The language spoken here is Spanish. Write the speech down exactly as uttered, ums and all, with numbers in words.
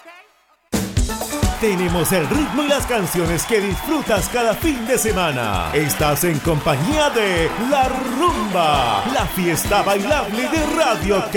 Tenemos el ritmo y las canciones que disfrutas cada fin de semana. Estás en compañía de La Rumba, la fiesta bailable de Radio